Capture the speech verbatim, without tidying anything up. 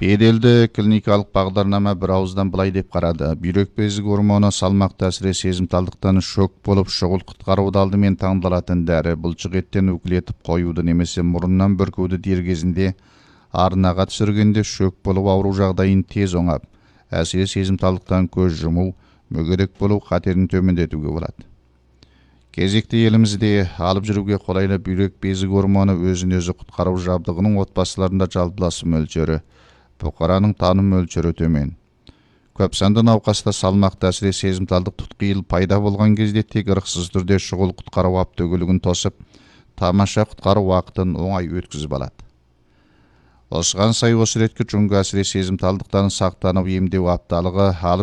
Беделді клиникалық бағдарлама бір ауыздан былай деп қарады. Бүйрек безі гормоны салмақты әсіре сезімталдықтан шөк болып шұғыл құтқаруды алдымен таңдалатын дәрі. Бұлшық еттен үкілетіп қоюды немесе мұрыннан бүркуді дер кезінде арнаға түсіргенде шөк болып ауру жағдайын тез оңап, әсіре сезімталдықтан көз жұму, мүгедек болу қатерін төмендетуге болады. Кезекте елімізде алып жүруге қолайлы бүйрек безі гормоны өзін өзі құтқару жабдығының отбасыларында жалпыласу мөлшері, бұқараның таным мөлшері төмен. Көп санды науқаста салмақты әсіре сезімталдық тұтқиыл пайда болған кезде тек ырықсыз түрде шұғыл құтқару аптөгілігін тосып, тамаша құтқару уақытын оңай өткізіп алады. Осыған сай осы ретке жүнгі әсіре сезімталдықтан сақтанып емдеу апталығы алып